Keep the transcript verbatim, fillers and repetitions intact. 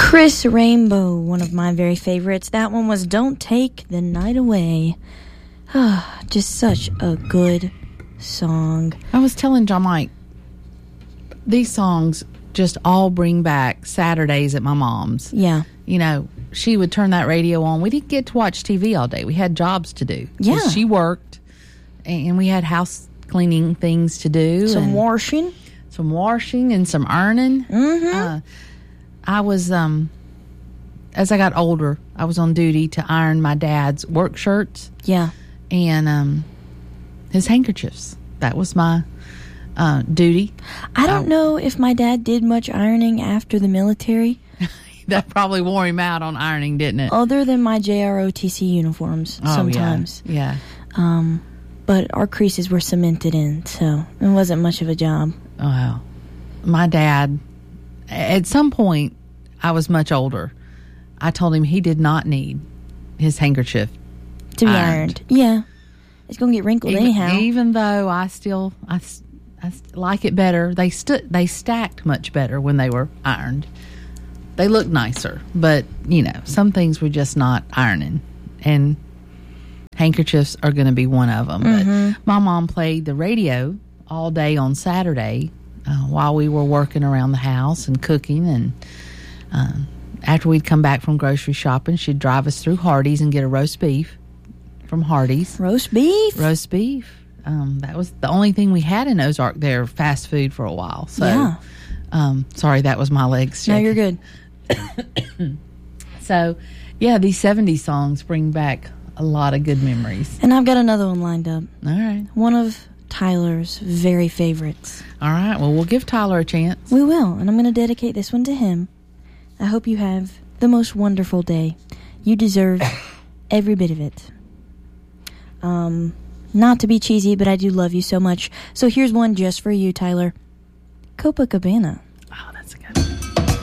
Chris Rainbow, one of my very favorites. That one was Don't Take the Night Away. Ah, just such a good song. I was telling John Mike, these songs just all bring back Saturdays at my mom's. Yeah. You know, she would turn that radio on. We didn't get to watch T V all day. We had jobs to do. Yeah. She worked, and we had house cleaning things to do. Some washing. Some washing and some ironing. Mm-hmm. Uh, I was, um, as I got older, I was on duty to iron my dad's work shirts. Yeah. And um, his handkerchiefs. That was my uh, duty. I don't I, know if my dad did much ironing after the military. That probably wore him out on ironing, didn't it? Other than my J R O T C uniforms, oh, sometimes. Yeah. yeah. Um, but our creases were cemented in, so it wasn't much of a job. Oh, wow. My dad, at some point, I was much older. I told him he did not need his handkerchief to be ironed. ironed. Yeah. It's going to get wrinkled even, anyhow. Even though I still I, I like it better. They stood they stacked much better when they were ironed. They looked nicer, but you know, some things were just not ironing, and handkerchiefs are going to be one of them. Mm-hmm. But my mom played the radio all day on Saturday uh, while we were working around the house and cooking, and uh, after we'd come back from grocery shopping, she'd drive us through Hardee's and get a roast beef from Hardee's. Roast beef? Roast beef. Um, that was the only thing we had in Ozark there, fast food for a while. So, yeah. um, sorry, that was my legs shaking. No, you're good. So, yeah, these seventies songs bring back a lot of good memories. And I've got another one lined up. All right. One of Tyler's very favorites. All right. Well, we'll give Tyler a chance. We will, and I'm going to dedicate this one to him. I hope you have the most wonderful day. You deserve every bit of it. Um, not to be cheesy, but I do love you so much. So here's one just for you, Tyler. Copacabana.